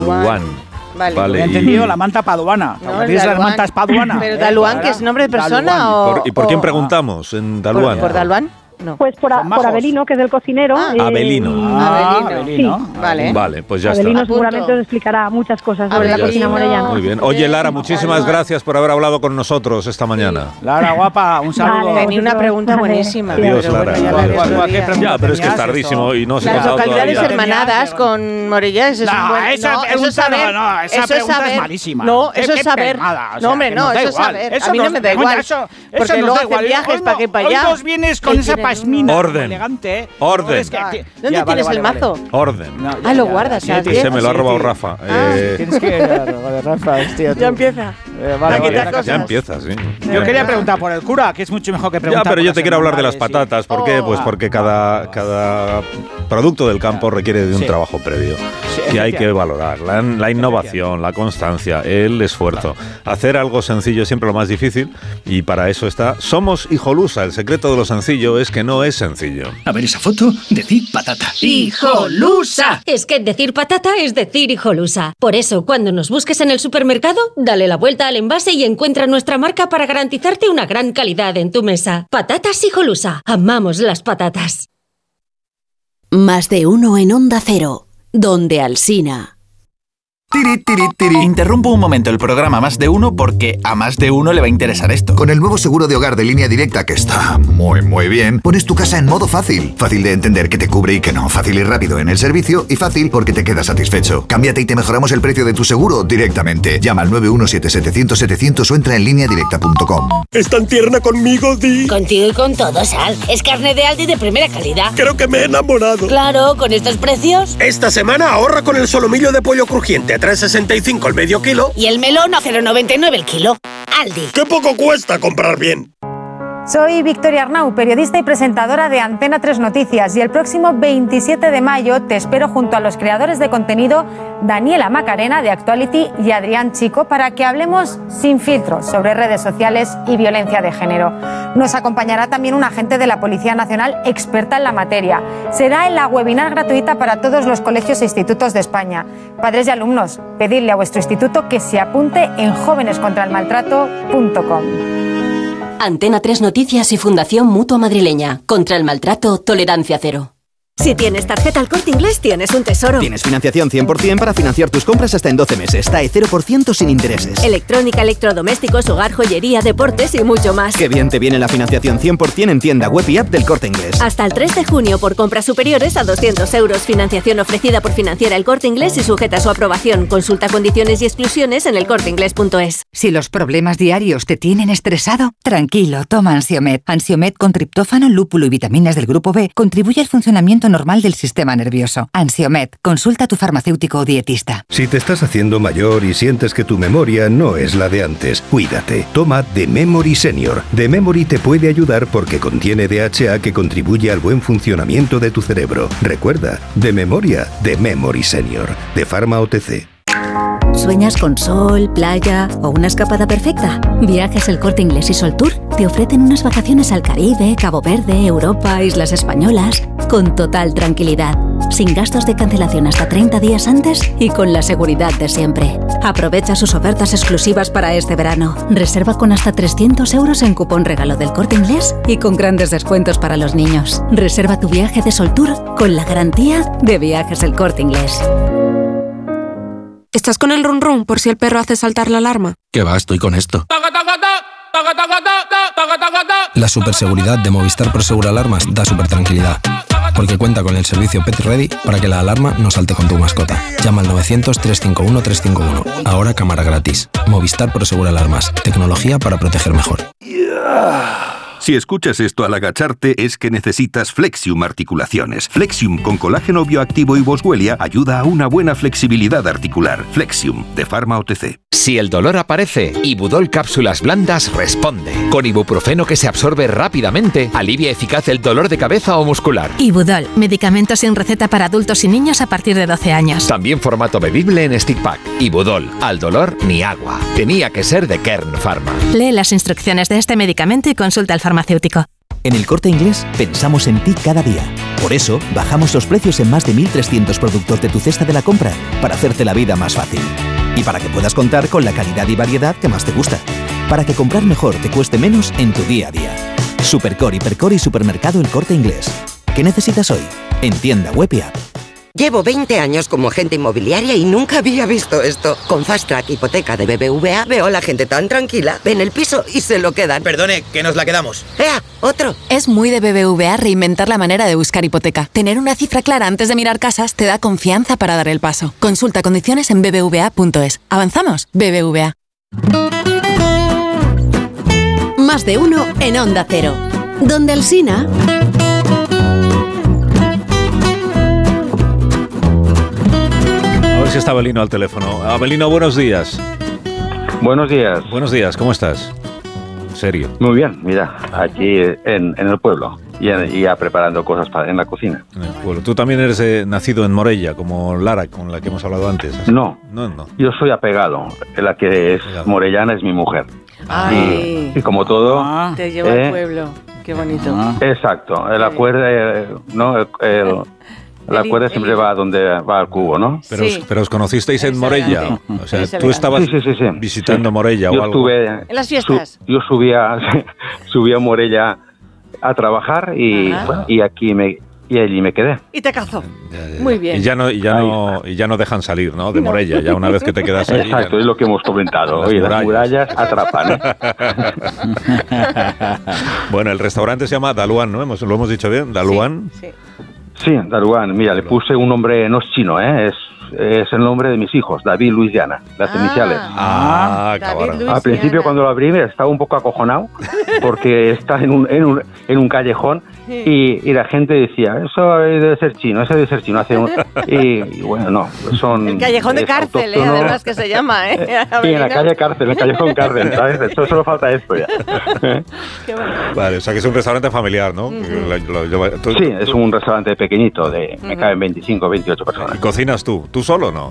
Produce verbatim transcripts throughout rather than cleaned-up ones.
Daluán. Vale. Vale. He entendido la manta paduana. No, ¿Tienes las mantas paduana? Pero Daluán, ¿que es nombre de persona Daluán. o...? ¿Y por, y por quién o- preguntamos en Daluán? ¿Por, por Daluán? No. Pues por, a- Son por majos. Abelino, que es el cocinero. Ah. eh, Abelino. y Ah, Abelino. Abelino. Sí. Vale. Vale, pues ya Abelino está. seguramente Apunto. os explicará muchas cosas sobre Abelino. la cocina morellana. Muy bien. Oye, Lara, muchísimas gracias por haber hablado con nosotros esta mañana. Lara, guapa, un saludo. Vale. Tenía una pregunta Vale. buenísima. Adiós, pero bueno, Lara. ya la Adiós. haré otro ¿Cuál- día. qué pregunta Ya, pero es que es tenías tardísimo esto? y no se ha Las contado localidades todavía. hermanadas con Morella, eso es No, un buen... esa no, eso pregunta es saber, no, no, esa eso es pregunta es saber. malísima. No, Qué- eso es qué saber. pelmada, o sea, No, hombre, que no, nos da eso es igual. saber. Eso A mí no nos- me da coño, igual. eso- eso Porque nos luego da hacen igual. viajes Hoy para no- aquí y para hoy allá. nos vienes con Que esa tienen- pasmina Orden. elegante, ¿eh? Orden. Es que- Ah, que- ¿dónde ya, vale, tienes vale, el vale. mazo? Orden. No, Ah, ya, lo ya, guardas, ya. ¿sabes? Sí, se me lo ha Sí, robado tío. Rafa. Ah, Eh, Tienes que... Vale, Rafa, hostia, tú. Ya empieza. Eh, A vale, quitar vale, cosas. ya empieza, sí. Yo quería preguntar por el cura, que es mucho mejor que Ya, preguntar pero por yo las te quiero hablar de las hermandades, patatas. ¿Por qué? Oh. Pues porque cada, cada producto del campo requiere de un Sí. trabajo previo. Sí, Y hay que efectivamente. valorar la, la innovación, la constancia, el esfuerzo. Hacer algo sencillo es siempre lo más difícil y para eso está Somos Hijolusa. El secreto de lo sencillo es que no es sencillo. A ver esa foto, decid patata. ¡Hijolusa! Es que decir patata es decir hijolusa. Por eso, cuando nos busques en el supermercado, dale la vuelta al envase y encuentra nuestra marca para garantizarte una gran calidad en tu mesa. Patatas Hijolusa. Amamos las patatas. Más de uno en Onda Cero, donde Alsina. Tiri, tiri, tiri. Interrumpo un momento el programa Más de Uno porque a más de uno le va a interesar esto. Con el nuevo seguro de hogar de Línea Directa, que está muy, muy bien, pones tu casa en modo fácil. Fácil de entender que te cubre y que no. Fácil y rápido en el servicio y fácil porque te quedas satisfecho. Cámbiate y te mejoramos el precio de tu seguro directamente. Llama al nueve uno siete setecientos setecientos o entra en línea directa punto com. ¿Es tan tierna conmigo, Di? Contigo y con todo, Sal. Es carne de Aldi de primera calidad. Creo que me he enamorado. Claro, con estos precios. Esta semana ahorra con el solomillo de pollo crujiente a tres sesenta y cinco el medio kilo. Y el melón a cero noventa y nueve el kilo. Aldi. ¡Qué poco cuesta comprar bien! Soy Victoria Arnau, periodista y presentadora de Antena tres Noticias, y el próximo veintisiete de mayo te espero junto a los creadores de contenido Daniela Macarena de Actuality y Adrián Chico para que hablemos sin filtros sobre redes sociales y violencia de género. Nos acompañará también un agente de la Policía Nacional experta en la materia. Será en la webinar gratuita para todos los colegios e institutos de España. Padres y alumnos, pedidle a vuestro instituto que se apunte en jóvenes contra el maltrato punto com. Antena tres Noticias y Fundación Mutua Madrileña. Contra el maltrato, tolerancia cero. Si tienes tarjeta El Corte Inglés, tienes un tesoro. Tienes financiación cien por ciento para financiar tus compras hasta en doce meses. T A E cero por ciento sin intereses. Electrónica, electrodomésticos, hogar, joyería, deportes y mucho más. Qué bien te viene la financiación cien por ciento en tienda web y app del Corte Inglés. Hasta el tres de junio por compras superiores a doscientos euros. Financiación ofrecida por Financiera El Corte Inglés y sujeta a su aprobación. Consulta condiciones y exclusiones en el corte inglés punto es. Si los problemas diarios te tienen estresado, tranquilo, toma Ansiomed. Ansiomed con triptófano, lúpulo y vitaminas del grupo B contribuye al funcionamiento normal del sistema nervioso. Ansiomed, consulta a tu farmacéutico o dietista. Si te estás haciendo mayor y sientes que tu memoria no es la de antes, cuídate. Toma The Memory Senior. The Memory te puede ayudar porque contiene D H A que contribuye al buen funcionamiento de tu cerebro. Recuerda, de memoria, The Memory Senior, de Pharma O T C. ¿Sueñas con sol, playa o una escapada perfecta? Viajes El Corte Inglés y Sol Tour te ofrecen unas vacaciones al Caribe, Cabo Verde, Europa, Islas Españolas, con total tranquilidad, sin gastos de cancelación hasta treinta días antes y con la seguridad de siempre. Aprovecha sus ofertas exclusivas para este verano. Reserva con hasta trescientos euros en cupón regalo del Corte Inglés y con grandes descuentos para los niños. Reserva tu viaje de Sol Tour con la garantía de Viajes El Corte Inglés. ¿Estás con el run run por si el perro hace saltar la alarma? ¿Qué va? Estoy con esto. La superseguridad de Movistar Prosegur Alarmas da super tranquilidad, porque cuenta con el servicio Pet Ready para que la alarma no salte con tu mascota. Llama al novecientos, trescientos cincuenta y uno, trescientos cincuenta y uno. Ahora cámara gratis. Movistar Prosegur Alarmas. Tecnología para proteger mejor. Si escuchas esto al agacharte es que necesitas Flexium Articulaciones. Flexium con colágeno bioactivo y boswellia ayuda a una buena flexibilidad articular. Flexium, de Pharma O T C. Si el dolor aparece, Ibudol Cápsulas Blandas responde. Con ibuprofeno que se absorbe rápidamente, alivia eficaz el dolor de cabeza o muscular. Ibudol, medicamento sin receta para adultos y niños a partir de doce años. También formato bebible en stick pack. Ibudol, al dolor ni agua. Tenía que ser de Kern Pharma. Lee las instrucciones de este medicamento y consulta al farmacéutico. En El Corte Inglés pensamos en ti cada día. Por eso, bajamos los precios en más de mil trescientos productos de tu cesta de la compra, para hacerte la vida más fácil. Y para que puedas contar con la calidad y variedad que más te gusta. Para que comprar mejor te cueste menos en tu día a día. Supercore, Hipercore y Supermercado El Corte Inglés. ¿Qué necesitas hoy? En tienda web y app. Llevo veinte años como agente inmobiliaria y nunca había visto esto. Con Fast Track Hipoteca de B B V A veo a la gente tan tranquila. Ven el piso y se lo quedan. Perdone, que nos la quedamos. ¡Ea! ¡Otro! Es muy de B B V A reinventar la manera de buscar hipoteca. Tener una cifra clara antes de mirar casas te da confianza para dar el paso. Consulta condiciones en b b v a punto es. ¿Avanzamos? B B V A. Más de uno en Onda Cero. Donde Alsina... A ver si está Abelino al teléfono. Abelino, buenos días. Buenos días. Buenos días, ¿cómo estás? ¿Serio? Muy bien, mira, aquí en, en el pueblo, ya, ya preparando cosas para, en la cocina. En el pueblo. Tú también eres eh, nacido en Morella, como Lara, con la que hemos hablado antes. ¿Así? No, no, no. Yo soy apegado. La que es apegado. Morellana es mi mujer. Ay. Y, y como todo... Ah, te lleva eh, al pueblo. Qué bonito. Ah, exacto. El acuerdo, eh, ¿no? El, el, la cuerda siempre va donde va al cubo, ¿no? Pero, sí. os, pero os conocisteis en Morella. O sea, tú estabas sí, sí, sí, sí. visitando sí. Morella yo o algo. Estuve, en las fiestas. Su, yo subía, subía a Morella a trabajar y, bueno, y aquí me y allí me quedé. Y te cazó. Muy bien. Y ya no, y ya no, y ya no dejan salir, ¿no? De Morella, ya una vez que te quedas allí. Exacto, es lo que hemos comentado. Las Oye, murallas. las murallas atrapan, ¿eh? Bueno, el restaurante se llama Daluan, ¿no? ¿Hemos, ¿Lo hemos dicho bien? ¿Daluan? Sí. sí. Sí, Daluan. Mira, le puse un nombre, no es chino, ¿eh? Es, es el nombre de mis hijos, David, Luis, Diana, las ah, iniciales. Ah, cabrón. Al principio, cuando lo abrí, estaba un poco acojonado, porque está en un, en un, en un callejón, sí. y, y la gente decía, eso debe ser chino, eso debe ser chino. Hace un, y, y bueno, no, son... El callejón de cárcel, eh, además que se llama, ¿eh? Sí, en la calle cárcel, el callejón cárcel, ¿sabes? Eso solo falta esto ya. Qué bueno. Vale, o sea que es un restaurante familiar, ¿no? Uh-huh. lo, lo, lo, tú, sí, es un restaurante pequeñito, de uh-huh. me caben veinticinco, veintiocho personas. ¿Y cocinas tú? ¿Tú solo o no?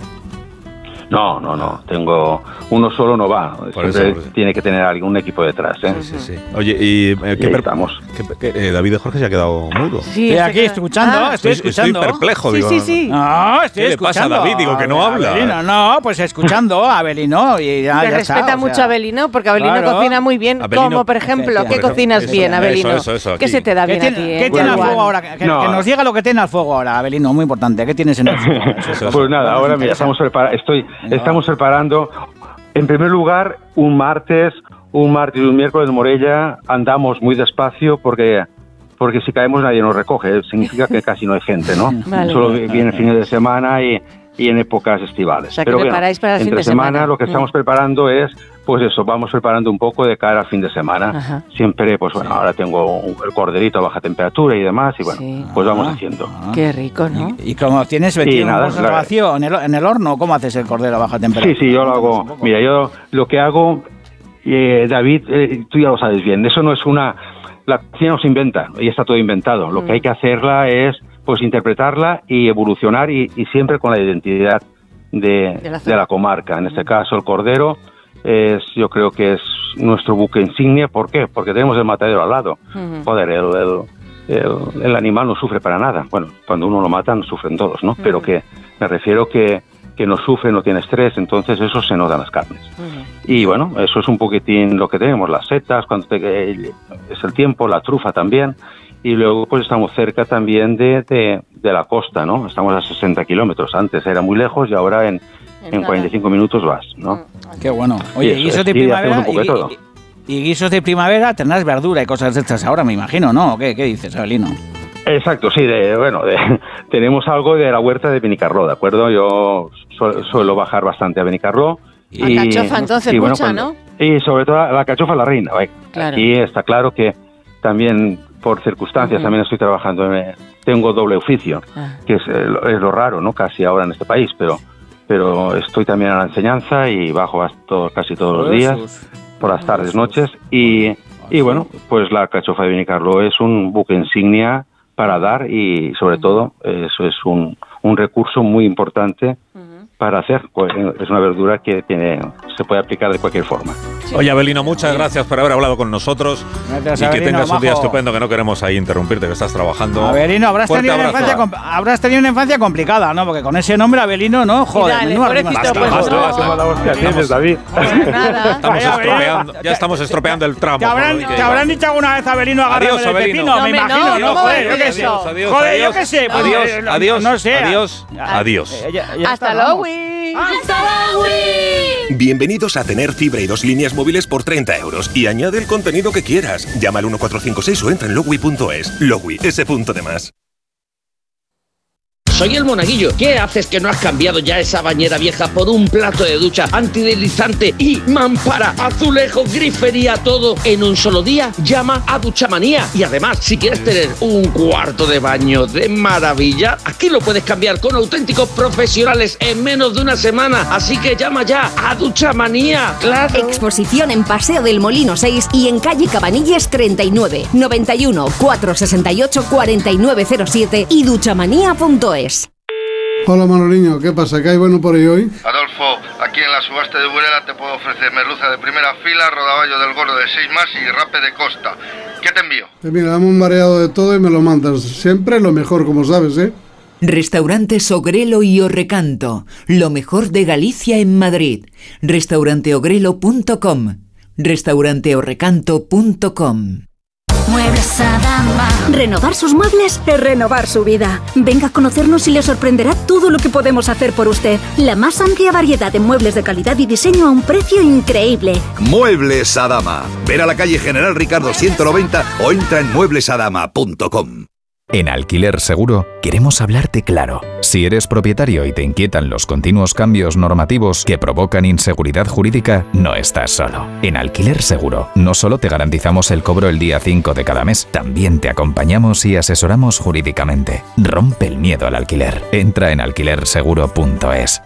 No, no, no. Tengo uno solo no va. Por Siempre eso, por tiene que tener algún equipo detrás, ¿eh? Sí, sí, sí. Oye, ¿y eh, qué y per... estamos? ¿Qué, qué, eh, David de Jorge se ha quedado mudo? Sí, estoy aquí escuchando, ah, estoy, estoy escuchando. Estoy perplejo, sí, digo. Sí, sí, No, estoy ¿Qué escuchando. le pasa a David? Digo que no habla. Abelino, no, pues escuchando a Abelino y ya, Le ya respeta está, mucho o sea, a Abelino, porque Abelino claro. cocina muy bien. Abelino, como, por ejemplo, ¿qué por cocinas eso, bien, Abelino? Eso, eso, eso, ¿Qué se te da bien ¿Qué a ti? tiene, ¿eh? ¿qué tiene al Bueno, fuego ahora? Que, no. que nos diga lo que tiene al fuego ahora, Abelino, muy importante. ¿Qué tienes en el fuego? Eso, eso, pues nada, ahora mira, estamos, prepara estoy, estamos preparando, en primer lugar, un martes, un martes y un miércoles de Morella, andamos muy despacio porque... porque si caemos nadie nos recoge, significa que casi no hay gente, ¿no? Vale. Solo vienen fines de semana y, y en épocas estivales. O sea, que Pero bueno, preparáis para el fin entre de semana, semana. lo que estamos mm. preparando es, pues eso, vamos preparando un poco de cara al fin de semana. Ajá. Siempre, pues bueno, ahora tengo el corderito a baja temperatura y demás, y bueno, sí. pues vamos Ah. haciendo. Qué rico, ¿no? ¿Y, y cómo tienes metido nada, un claro. vacío en el, en el horno? ¿Cómo haces el cordero a baja temperatura? Sí, sí, yo lo hago. Mira, yo lo que hago, eh, David, eh, tú ya lo sabes bien, eso no es una... La cocina no se inventa, y está todo inventado. Lo mm. que hay que hacerla es, pues, interpretarla y evolucionar, y, y siempre con la identidad de, de, la, de la comarca. En este caso, el cordero es, yo creo que es nuestro buque insignia. ¿Por qué? Porque tenemos el matadero al lado. Mm. Joder, el, el, el, el animal no sufre para nada. Bueno, cuando uno lo mata, no sufren todos, ¿no? Mm. Pero que me refiero que que no sufre, no tiene estrés, entonces eso se nota en las carnes. Uh-huh. Y bueno, eso es un poquitín lo que tenemos, las setas, cuando te, eh, es el tiempo, la trufa también, y luego pues estamos cerca también de, de, de la costa, ¿no? Estamos a sesenta kilómetros, antes era muy lejos y ahora en, en cuarenta y cinco minutos vas, ¿no? Qué bueno. Oye, y guisos de primavera y, y, y guisos de primavera, tendrás verdura y cosas de estas ahora, me imagino, ¿no? ¿Qué, qué dices, Abelino? Exacto, sí, de, bueno, de, tenemos algo de la huerta de Benicarló, ¿de acuerdo? Yo su, suelo bajar bastante a Benicarló. Y, la cachofa entonces, y, bueno, mucha, cuando, ¿no? Y sobre todo la cachofa la reina. Claro. Aquí está claro que también por circunstancias uh-huh. también estoy trabajando, en, tengo doble oficio, ah. que es, es lo raro, ¿no? Casi ahora en este país, pero pero estoy también a la enseñanza y bajo todo, casi todos los días, por las tardes, noches, y, y bueno, pues la cachofa de Benicarló es un buque insignia para dar y sobre todo eso es un, un recurso muy importante uh-huh. para hacer. Pues, es una verdura que tiene se puede aplicar de cualquier forma. Oye, Abelino, muchas gracias por haber hablado con nosotros. Gracias, y que Abelino, tengas un día majo. estupendo, que no queremos ahí interrumpirte, que estás trabajando. Abelino, habrás Fuerte tenido, una abrazo. infancia, com- habrás tenido una infancia complicada, ¿no? Porque con ese nombre, Abelino, ¿no? Joder, dale, menuda rima. pobrecito, Basta, pues basta, no. basta. Toma la hostia, tienes, David. Nada. Estamos Vaya, Abelino. estropeando, ya estamos estropeando el tramo. ¿Te habrán, con lo que te habrán iba. dicho alguna vez, Abelino, agárrame Adiós, del Abelino. pepino? No, me hombre, imagino, no, ¿no? ¿cómo Joder, yo decir qué sé. eso? Adiós, Joder, adiós, yo qué sé. pues, adiós, eh, no- adiós, no sé. adiós, adiós. Eh, ya- ya Hasta está, vamos. luego. Bienvenidos a tener fibra y dos líneas móviles por treinta euros y añade el contenido que quieras. Llama al uno cuatro cinco seis o entra en logui punto es. Logui, ese punto de más. Soy el Monaguillo. ¿Qué haces que no has cambiado ya esa bañera vieja por un plato de ducha antideslizante y mampara, azulejo, grifería, todo en un solo día? Llama a Duchamanía. Y además, si quieres tener un cuarto de baño de maravilla, aquí lo puedes cambiar con auténticos profesionales en menos de una semana. Así que llama ya a Duchamanía. ¡Claro! Exposición en Paseo del Molino seis y en calle Cabanilles treinta y nueve, noventa y uno, cuatrocientos sesenta y ocho, cuarenta y nueve cero siete y duchamanía punto es. Hola Manoliño, ¿qué pasa? ¿Qué hay bueno por ahí hoy? Adolfo, aquí en la subasta de Burela te puedo ofrecer merluza de primera fila, rodaballo del gordo de seis más y rape de costa. ¿Qué te envío? Pues mira, dame un mareado de todo y me lo mandas. Siempre lo mejor, como sabes, ¿eh? Restaurantes Ogrelo y Orrecanto, lo mejor de Galicia en Madrid. restaurante ogrelo punto com, restaurante orrecanto punto com. Muebles Adama. Renovar sus muebles es renovar su vida. Venga a conocernos y le sorprenderá todo lo que podemos hacer por usted. La más amplia variedad de muebles de calidad y diseño a un precio increíble. Muebles Adama. Ven a la calle General Ricardo ciento noventa o entra en muebles adama punto com. En Alquiler Seguro queremos hablarte claro. Si eres propietario y te inquietan los continuos cambios normativos que provocan inseguridad jurídica, no estás solo. En Alquiler Seguro no solo te garantizamos el cobro el día cinco de cada mes, también te acompañamos y asesoramos jurídicamente. Rompe el miedo al alquiler. Entra en alquiler seguro punto es.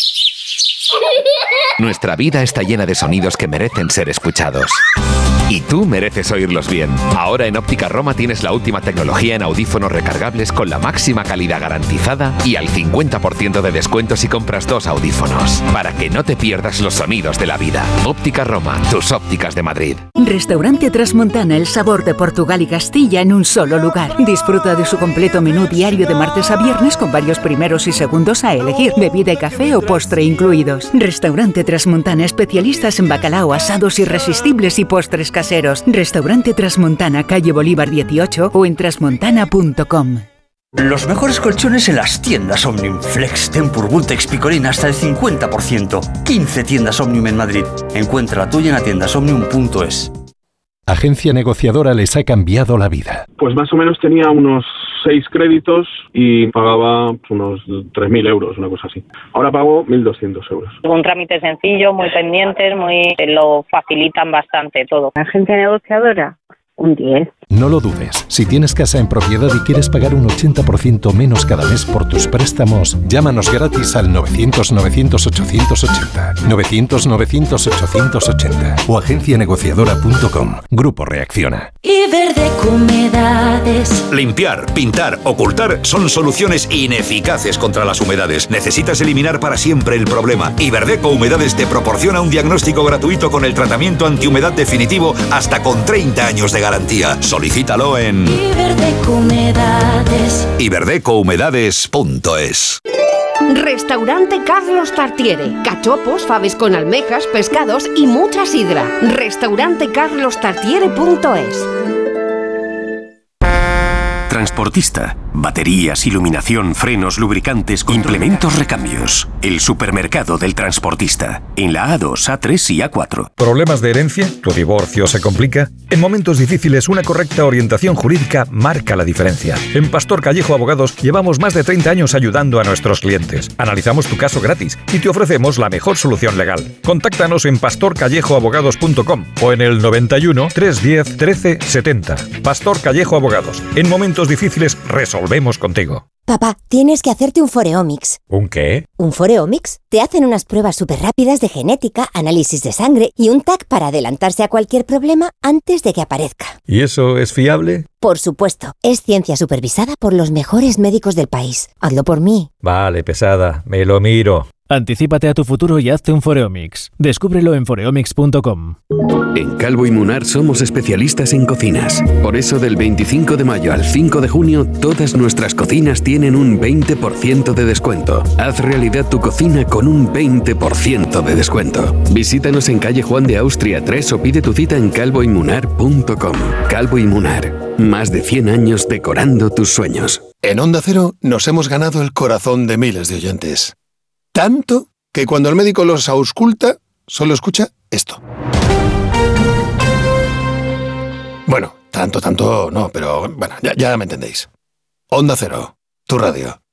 Nuestra vida está llena de sonidos que merecen ser escuchados. Y tú mereces oírlos bien. Ahora en Óptica Roma tienes la última tecnología en audífonos recargables con la máxima calidad garantizada y al cincuenta por ciento de descuento si compras dos audífonos. Para que no te pierdas los sonidos de la vida. Óptica Roma, tus ópticas de Madrid. Restaurante Trasmontana, el sabor de Portugal y Castilla en un solo lugar. Disfruta de su completo menú diario de martes a viernes con varios primeros y segundos a elegir, bebida y café o postre incluidos. Restaurante Trasmontana, especialistas en bacalao, asados irresistibles y postres caseros. Restaurante Trasmontana, calle Bolívar dieciocho o en trasmontana punto com. Los mejores colchones en las tiendas Omnium. Flex, Tempur, Vultex, Picolín hasta el cincuenta por ciento. quince tiendas Omnium en Madrid. Encuentra la tuya en atiendas omnium punto es. Agencia negociadora les ha cambiado la vida. Pues más o menos tenía unos seis créditos y pagaba unos tres mil euros, una cosa así. Ahora pago mil doscientos euros. Un trámite sencillo, muy pendientes, muy lo facilitan bastante todo. Agencia negociadora, un diez. No lo dudes. Si tienes casa en propiedad y quieres pagar un ochenta por ciento menos cada mes por tus préstamos, llámanos gratis al novecientos, novecientos, ochocientos ochenta. novecientos, novecientos, ochocientos ochenta o agencia negociadora punto com. Grupo Reacciona. Iberdeco Humedades. Limpiar, pintar, ocultar son soluciones ineficaces contra las humedades. Necesitas eliminar para siempre el problema. Iberdeco Humedades te proporciona un diagnóstico gratuito con el tratamiento antihumedad definitivo hasta con treinta años de garantía. Solicítalo en Iberdeco Humedades. iberdeco humedades punto es. Restaurante Carlos Tartiere. Cachopos, faves con almejas, pescados y mucha sidra. Restaurante carlos tartiere punto es. Transportista. Baterías, iluminación, frenos, lubricantes, implementos, recambios. El supermercado del transportista. En la A dos, A tres y A cuatro. ¿Problemas de herencia? ¿Tu divorcio se complica? En momentos difíciles, una correcta orientación jurídica marca la diferencia. En Pastor Callejo Abogados llevamos más de treinta años ayudando a nuestros clientes. Analizamos tu caso gratis y te ofrecemos la mejor solución legal. Contáctanos en pastor callejo abogados punto com o en el noventa y uno, trescientos diez, trece setenta. Pastor Callejo Abogados. En momentos difíciles, resolvemos contigo. Papá, tienes que hacerte un Foreomics. ¿Un qué? ¿Un Foreomics? Te hacen unas pruebas súper rápidas de genética, análisis de sangre y un T A C para adelantarse a cualquier problema antes de que aparezca. ¿Y eso es fiable? Por supuesto, es ciencia supervisada por los mejores médicos del país. Hazlo por mí. Vale, pesada, me lo miro. Anticípate a tu futuro y hazte un Foreomix. Descúbrelo en foreomix punto com. En Calvo y Munar somos especialistas en cocinas. Por eso del veinticinco de mayo al cinco de junio todas nuestras cocinas tienen un veinte por ciento de descuento. Haz realidad tu cocina con un veinte por ciento de descuento. Visítanos en calle Juan de Austria tres o pide tu cita en calvo y munar punto com. Calvo y Munar. Más de cien años decorando tus sueños. En Onda Cero nos hemos ganado el corazón de miles de oyentes. Tanto que cuando el médico los ausculta, solo escucha esto. Bueno, tanto, tanto no, pero bueno, ya, ya me entendéis. Onda Cero, tu radio.